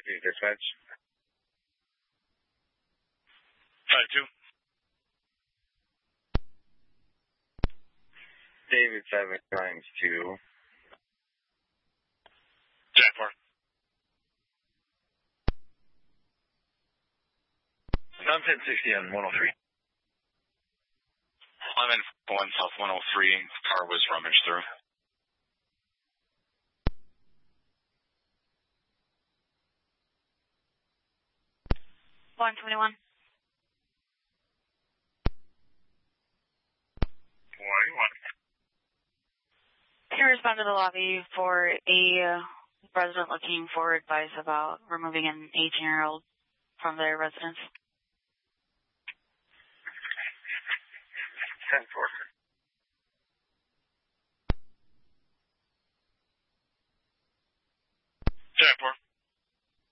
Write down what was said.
Northeast Dispatch. 5-2. David 7 times 2. Jack 4. 1060 on 103. I'm in 1 South 103. Car was rummaged through. $121. 41. Can you respond to the lobby for a resident looking for advice about removing an 18-year-old from their residence? 10-4.